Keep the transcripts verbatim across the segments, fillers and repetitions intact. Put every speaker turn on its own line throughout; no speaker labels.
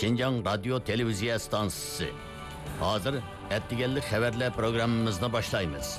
Şinjan Radyo Televiziya Stansiyası. Hazır ettigenlik haberler programımızına başlayımız.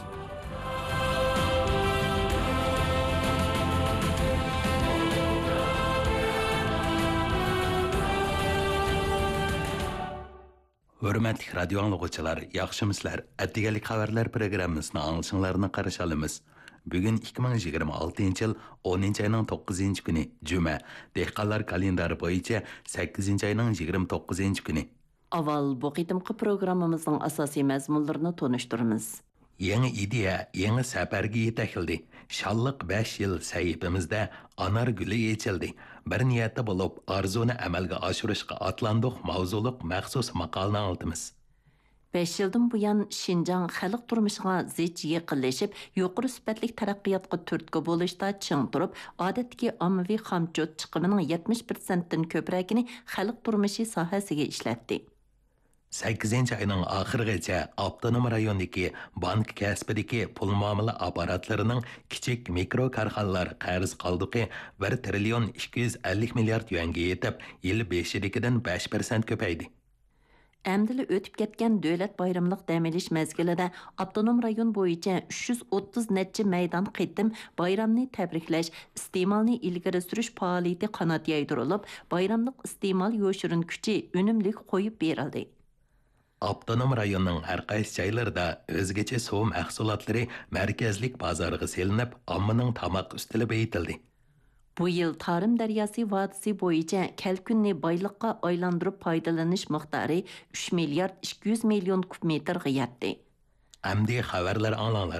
Hürmetli radyo anlıqçılar, yaxşımıslar. Ettigenlik haberler programımızın anılışınlarını qarşı alımız. Bugün iki bin yigirma oltinchi yıl o'ninchi ayning to'qqizinchi kuni Cuma. Dehqonlar kalendari bo'yicha sakkizinchi ayning yigirma to'qqizinchi kuni.
Aval bu qitimqi programmamızın asosiy mazmunlarini tonuşturumuz.
Yangi ideya, yangi safarga yetakildi. Shalliq besh yil sahifamizda anar guli yechildi. Bir niyatda bo'lib, arzuni amalga oshirishga atlandiq mavzuliq maxsus maqolani oltimiz.
besh yildan buyon Şinjan xalq turmushiga zich yaqinlashib, yuqori sifatli taraqqiyotga turtki bo'lishda ching turib, odatdagi ommaviy xomchot chiqimining yetmish persentdan ko'pragini xalq turmushi sohasiga ishlatdi.
sakkizinchi ayning oxirigacha avtonom rayondagi bank kasbidagi pul muomala apparatlarining kichik mikro korxonalar qarz qoldiqi bir trillion ikki yuz ellik milliard yuanga yetib, yil beshidagidan besh persent ko'paydi.
Әмділі өтіп кеткен дөлет байрамлық дәмеліш мәзгіліде автоном район бойынша uch yuz o'ttiz нәтчі мәйдан қиттім байрамны тәбрикләш, истемалны ilgari sürüş faaliyeti qanat yaydırılıp, bayramlıq istemal yoşurun küçü önümlük qoyup berildi.
Avtonom rayonning har qaysi joylarida o'zgacha suv mahsulotlari markazlik bozoriga selinib, ommaning tomoq ustili beyitildi.
Bu yıl Tarım Deryası Vadisi boyunca kelkünni baylıqqa aylandırıp paydalanış miqdarı uch milyard ikki yuz milyon kubmetrga yetdi.
Amdi xabarlar anlanglar.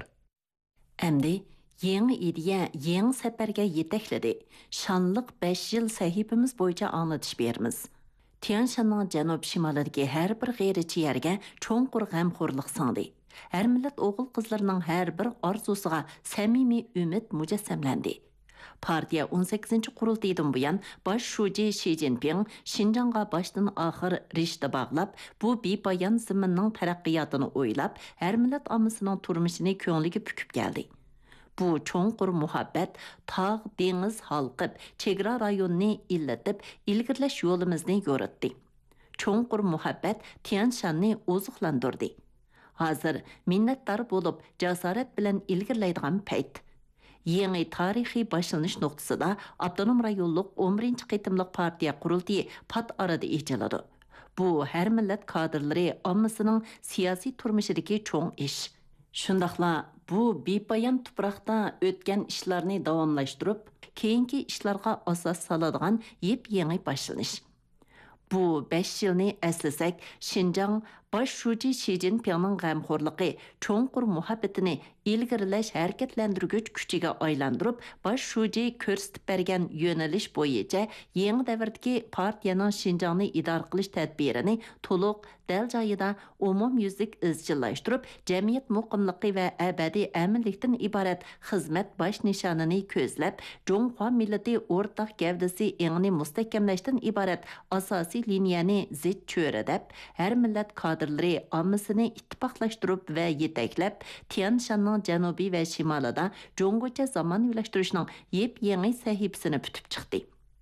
Amdi yangi ideya, yangi safarga yetakladi. Şanlıq besh yil sahifamiz bo'yicha anlatish beramiz. Tian Shanning janub shimolidagi har bir g'ayrichi yerga cho'nqur g'amxo'rlik singdi. Har millat o'g'il qizlarning har bir orzusiga samimiy umid mujassamlandi. Partiya o'n sakkizinchi qurultaydan buyon bosh shuji Xi Jinping Şinjanға başdan oxir rishta bog'lab, bu bepoyon zaminning taraqqiyotini o'ylab, har millat ommasining turmushini ko'ngliga pukib keldi. Bu cho'nqur muhabbat tog' dengiz halqib, chegara rayonni illatib, ilgirlash yo'limizni yo'ritdi. Cho'nqur muhabbat Tian Shanni oziqlantirdi. Hozir minnatdor bo'lib, jasorat bilan ilgirlaydigan payt. Yangi tarixiy boshlanish nuqtasida avtonom rayonlik o'n birinchi qitimliq partiya qurultiyi pat arada echiladi. Bu har millat kadrlari ommasining siyosiy turmushidagi cho'ng ish. Shundaqla bu bepoyon tuproqda o'tgan ishlarni davomlashtirib, keyingi ishlarga asos soladigan yep-yangi boshlanish. Bu besh yilni eslasak, Şinjan bosh shuji Xi Jinpingning g'amxo'rligi, cho'nqur muhabbatini ilgirlash harakatlantirgich kuchiga aylantirib, bosh shuji ko'rsatib bergan yo'nalish bo'yicha yangi davrdagi partiyaning Şinjanni idora qilish tadbirini to'liq dal joyida umumyuzlik izchillashtirib, jamiyat muqimligi va abadiy aminlikdan iborat xizmat bosh nishonini ko'zlab, Jonghua millati o'rtaq gavdasi engni mustahkamlashdan iborat asosiy liniyani zich cho'radab, har millat kadrlari ommasini ittifoqlashtirib va yetaklab, Tian Shanning janubiy va shimolida Jongocha zamonaviylashtirishning yep-yangi sahifasini putib chiqdi.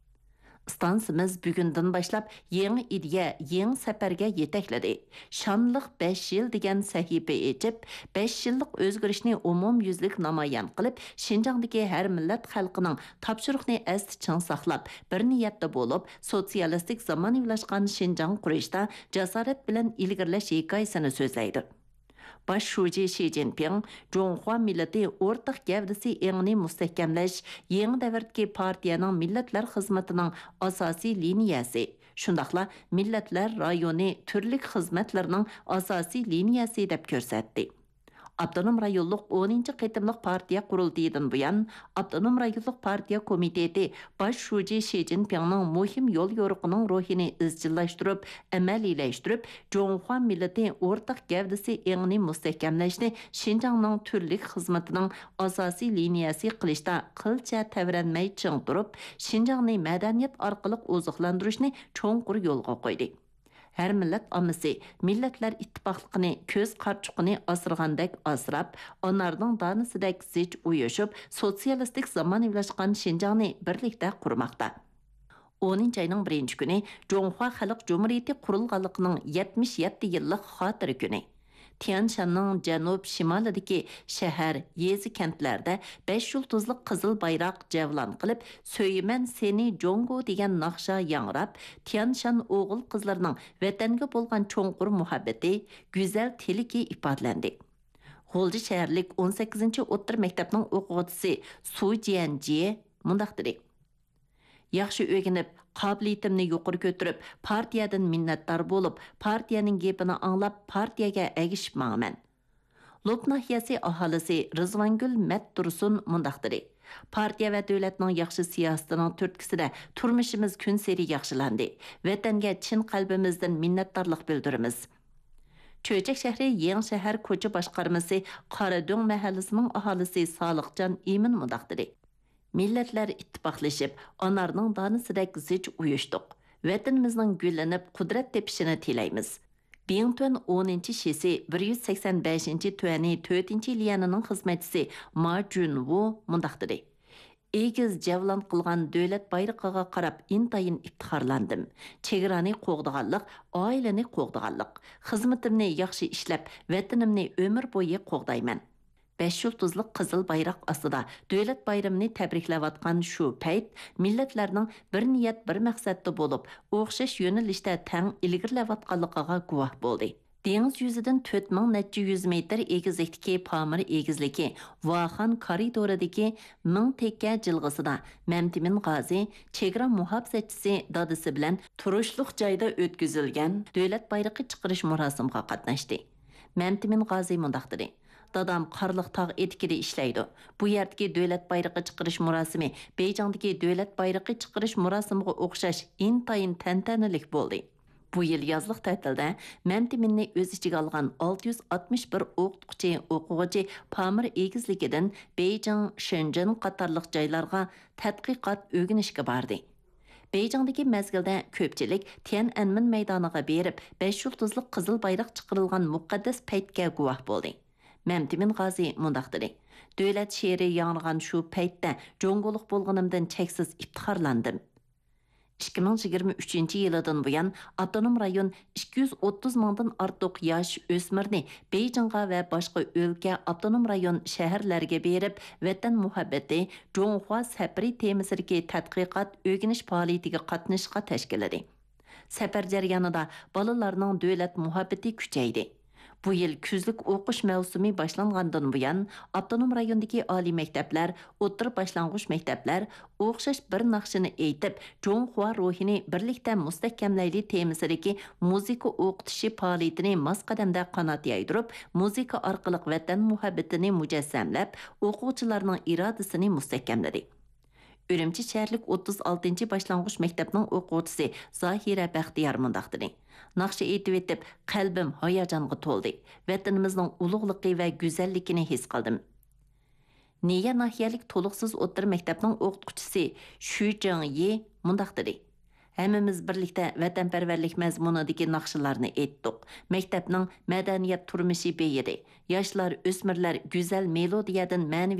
Stansimiz bugundan boshlab yangi ideya, yangi safarga yetakladi. Şanlıq besh yil degan sahifa echib, besh yillik o'zgarishni umumyuzlik namoyon qilib, Şinjandagi har millat xalqining topshiriqni asli ching saqlab, bir niyatda bo'lib, sotsialistik zamonaviylashgan Şinjan qurishda jasorat bilan ilgirlash hikoyasini so'zlaydi. Bosh shuji Xi Jinping Jonghua millati o'rtaq gavdasi engni mustahkamlash, yangi davrdagi partiyaning millatlar xizmatining asosiy liniyasi, shundaqla millatlar rayoni turli xizmatlarning asosiy liniyasi deb ko'rsatdi. Avtonom rayonlik o'ninchi qitimliq partiya qurultiyidan buyon Avtonom rayonlik partiya komiteti bosh shuji Xi Jinpingning muhim yo'l yo'riqining ruhini izchillashtirib, amaliylashtirib, Jonghua millati o'rtaq gavdasi engni mustahkamlashni Şinjanning turli xizmatining asosiy liniyasi qilishda qilcha tavranmay ching turib, Şinjanni madaniyat orqali oziqlantirishni cho'nqur yo'lga qo'ydi. Her millet amisi, milletler ittifaqlığını, köz qarçuqını asırğandek asrab, onlardan danısıdek zich uyuşup, sosyalistik zaman evlaşqan Şinjanı birlikte kurmakta. o'ninchi ayning birinchi kuni Жоңхуа Xalq Cumhuriyeti qurilganligining yetmish yetti yillik xotira kuni. Tianshanning janub shimolidagi shahar, yezi kentlarda besh yulduzli qizil bayroq javlon qilib, "Söyman seni Jongo" degan naqsha yangrab, Tianshan o'g'il qizlarining vatanga bo'lgan cho'nqur muhabbati, go'zal tiliki ifodalandi. G'olji shaharlik o'n sakkizinchi o'rta maktabning o'quvchisi Su Jianji mundaq dedi: Yaxshi o'rganib, qobiliyatimni yuqori ko'tarib, partiyadan minnatdor bo'lib, partiyaning gapini anglab, partiyaga agishib ma'man. Lop nahiyasi aholisi Rizvangul Mattursun mundaq dedi: Partiya va davlatning yaxshi siyosatining turtkisida turmushimiz kun sari yaxshilandi. Vatanga chin qalbimizdan minnatdorlik bildiramiz. Cho'chak shahri Yangi shahar ko'cha boshqarmasi Qoradong mahallasining aholisi Soliqjon Imin mundaq dedi: Millatlar ittifoqlashib, onarning donisidek zich uyushdiq. Vatanimizning gullanib, qudrat tepishini tilaymiz. Bingtuan o'ninchi shesi bir yuz sakson beshinchi tuani to'rtinchi liyanining xizmatchisi Ma Junwu mundaq dedi: Egiz javlon qilgan davlat bayrog'iga qarab intayin iftixorlandim. Chegarani qo'g'diganlik, oilani qo'g'diganlik. Xizmatimni yaxshi ishlab, vatanimni umr bo'yi qo'g'dayman. besh yulduzli qizil bayroq ostida davlat bayramini tabriklayotgan shu payt millatlarning bir niyat bir maqsadda bo'lib, o'xshash yo'nalishda tang ilgirlayotganligiga guvoh bo'ldi. Dengiz yuzidan to'rt ming necha yuz metr egizlikdagi Pamir egizligi Vaxan koridoridagi ming tekka jilg'isida Mamtimin G'azi chegara muhofazachisi dadisi bilan turishliq joyda o'tkazilgan davlat bayrog'i chiqarish murosimiga qatnashdi. Mamtimin G'azi mundaq dedi: Dadam qarliq tog' etikida ishlaydi. Bu yerdagi davlat bayrog'i chiqarish murosimi Beyjingdagi davlat bayrog'i chiqarish murosimiga o'xshash intayin tantanalik bo'ldi. Bu yil yozliq ta'tilda Mamtiminni o'z ichiga olgan olti yuz oltmish bir o'qituvchi, o'quvchi Pamir egizligidan Beyjing, Shenzhen qatorliq joylarga tadqiqot o'rganishga bordi. Beyjingdagi mezgilda ko'pchilik Tiananmen maydoniga berib, besh yulduzli qizil bayroq chiqarilgan muqaddas paytga guvoh bo'ldi. Mamtimin G'azi mundaq dedi: Davlat she'ri yangrag'an shu paytda jo'ng'uluq bo'lganimdan cheksiz iftixorlandim. ikki ming yigirma uchinchi yildan buyon avtonom rayon ikki yuz o'ttiz mingdan ortiq yosh o'smirni Beyjingga va boshqa o'lka avtonom rayon shaharlarga berib, vatan muhabbati, Jonghua safari temasidagi tadqiqot, o'rganish faoliyatiga qatnashishga tashkilladi. Safar jarayonida bolalarning davlat muhabbati kuchaydi. Bu yil kuzlik o'qish mavsumi boshlangandan buyon avtonom rayondagi oliy maktablar, o'rta boshlang'ich maktablar o'xshash bir naqshini aytib, Jonghua ruhini birlikda mustahkamlayli temasidagi muzika o'qitishi faoliyatini mos qadamda qanot yaydirib, muzika orqali vatan muhabbatini mujassamlab, o'quvchilarning irodasini mustahkamladi. Ürümçi şəhərlik o'ttiz oltinchi boshlang'ich maktabning o'quvchisi Zohira Baxtiyor mundaq dedi: Naqshi aytib etib, qalbim hayajonga to'ldi. Vatanimizning ulug'ligi va go'zalligini his qildim. Niya nahiyalik to'liqsiz o'rta maktabning o'qituvchisi Shu Jingyi mundaq dedi: Hammamiz birlikda vatanparvarlik mazmunidagi naqshalarni aytdik. Maktabning madaniyat turmushi beyidi. Yoshlar, o'smirlar go'zal melodiyadan ma'naviy